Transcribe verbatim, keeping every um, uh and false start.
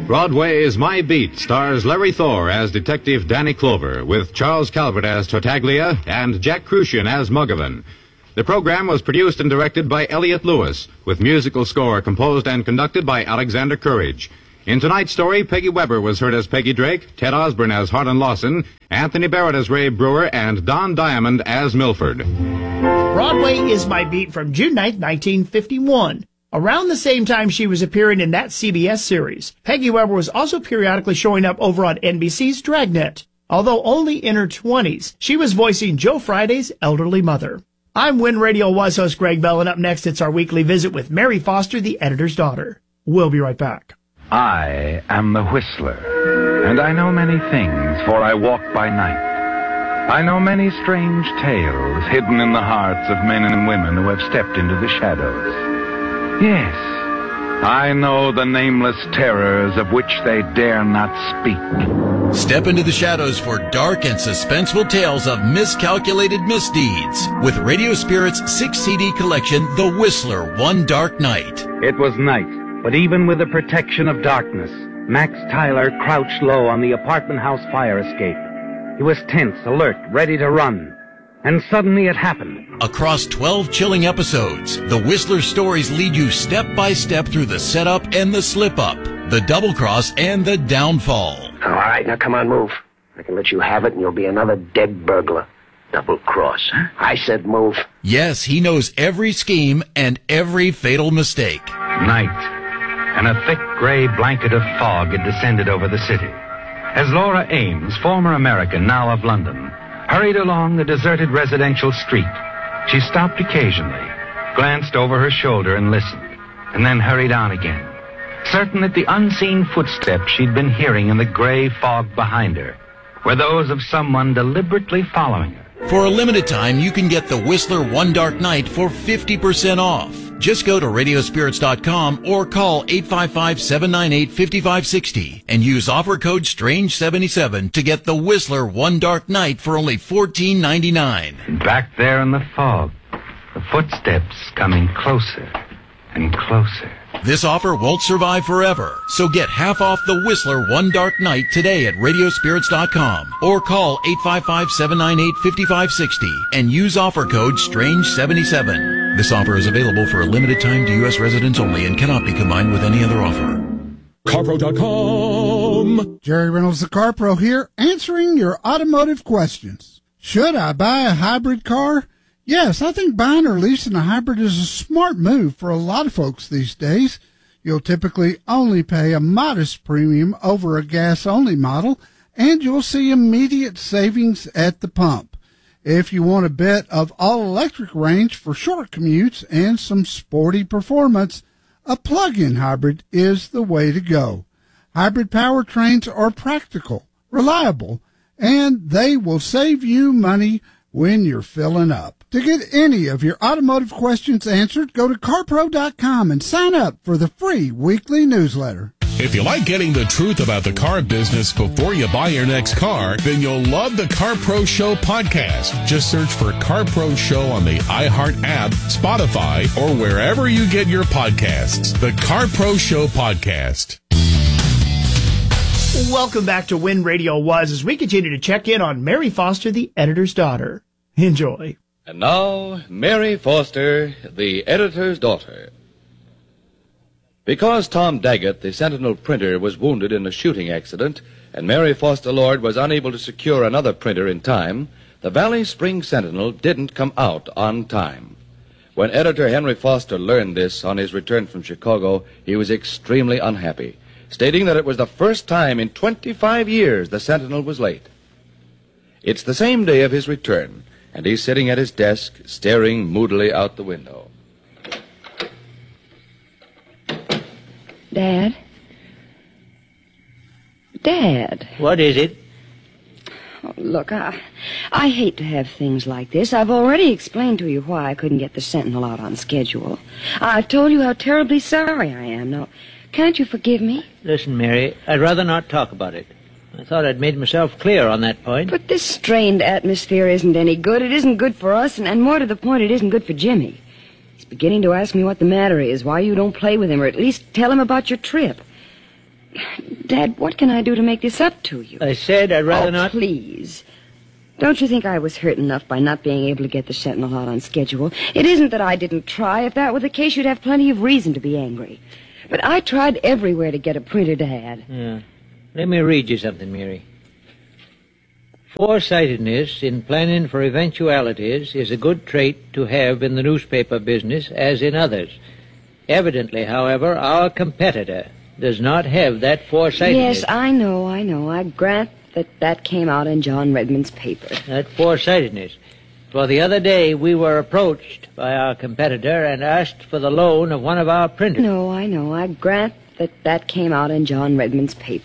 Broadway is My Beat stars Larry Thor as Detective Danny Clover, with Charles Calvert as Tartaglia and Jack Crucian as Muggavan. The program was produced and directed by Elliott Lewis, with musical score composed and conducted by Alexander Courage. In tonight's story, Peggy Weber was heard as Peggy Drake, Ted Osborne as Harlan Lawson, Anthony Barrett as Ray Brewer, and Don Diamond as Milford. Broadway is My Beat from June ninth, nineteen fifty-one. Around the same time she was appearing in that C B S series, Peggy Weber was also periodically showing up over on N B C's Dragnet. Although only in her twenties, she was voicing Joe Friday's elderly mother. I'm Win Radio Was host Greg Bell, and up next it's our weekly visit with Mary Foster, the editor's daughter. We'll be right back. I am the Whistler, and I know many things, for I walk by night. I know many strange tales hidden in the hearts of men and women who have stepped into the shadows. Yes, I know the nameless terrors of which they dare not speak. Step into the shadows for dark and suspenseful tales of miscalculated misdeeds with Radio Spirit's six C D collection, The Whistler, One Dark Night. It was night. But even with the protection of darkness, Max Tyler crouched low on the apartment house fire escape. He was tense, alert, ready to run. And suddenly it happened. Across twelve chilling episodes, the Whistler stories lead you step by step through the setup and the slip-up, the double-cross and the downfall. All right, now come on, move. I can let you have it and you'll be another dead burglar. Double-cross, huh? I said move. Yes, he knows every scheme and every fatal mistake. Night. And a thick gray blanket of fog had descended over the city. As Laura Ames, former American, now of London, hurried along the deserted residential street, she stopped occasionally, glanced over her shoulder and listened, and then hurried on again, certain that the unseen footsteps she'd been hearing in the gray fog behind her were those of someone deliberately following her. For a limited time, you can get the Whistler One Dark Night for fifty percent off. Just go to radio spirits dot com or call eight five five, seven nine eight, five five six zero and use offer code strange seventy-seven to get the Whistler One Dark Night for only fourteen ninety-nine. Back there in the fog, the footsteps coming closer and closer. This offer won't survive forever, so get half off the Whistler One Dark Night today at radio spirits dot com or call eight five five, seven nine eight, five five six zero and use offer code strange seventy-seven. This offer is available for a limited time to U S residents only and cannot be combined with any other offer. CarPro dot com. Jerry Reynolds, the CarPro here, answering your automotive questions. Should I buy a hybrid car? Yes, I think buying or leasing a hybrid is a smart move for a lot of folks these days. You'll typically only pay a modest premium over a gas-only model, and you'll see immediate savings at the pump. If you want a bit of all-electric range for short commutes and some sporty performance, a plug-in hybrid is the way to go. Hybrid powertrains are practical, reliable, and they will save you money when you're filling up. To get any of your automotive questions answered, go to car pro dot com and sign up for the free weekly newsletter. If you like getting the truth about the car business before you buy your next car, then you'll love the CarPro Show podcast. Just search for CarPro Show on the iHeart app, Spotify, or wherever you get your podcasts. The CarPro Show podcast. Welcome back to Win Radio Was as we continue to check in on Mary Foster, the editor's daughter. Enjoy. And now, Mary Foster, the editor's daughter. Because Tom Daggett, the Sentinel printer, was wounded in a shooting accident, and Mary Foster Lord was unable to secure another printer in time, the Valley Spring Sentinel didn't come out on time. When editor Henry Foster learned this on his return from Chicago, he was extremely unhappy, stating that it was the first time in twenty-five years the Sentinel was late. It's the same day of his return, and he's sitting at his desk, staring moodily out the window. Dad? Dad? What is it? Oh, look, I, I hate to have things like this. I've already explained to you why I couldn't get the Sentinel out on schedule. I've told you how terribly sorry I am. Now, can't you forgive me? Listen, Mary, I'd rather not talk about it. I thought I'd made myself clear on that point. But this strained atmosphere isn't any good. It isn't good for us, and, and more to the point, it isn't good for Jimmy. He's beginning to ask me what the matter is, why you don't play with him, or at least tell him about your trip. Dad, what can I do to make this up to you? I said I'd rather oh, not... please. Don't you think I was hurt enough by not being able to get the Sentinel out on schedule? It isn't that I didn't try. If that were the case, you'd have plenty of reason to be angry. But I tried everywhere to get a printer, Dad. Yeah. Let me read you something, Mary. Foresightedness in planning for eventualities is a good trait to have in the newspaper business as in others. Evidently, however, our competitor does not have that foresightedness. Yes, I know, I know. I grant that that came out in John Redmond's paper. That foresightedness. For the other day, we were approached by our competitor and asked for the loan of one of our printers. No, I know. I grant that that came out in John Redmond's paper.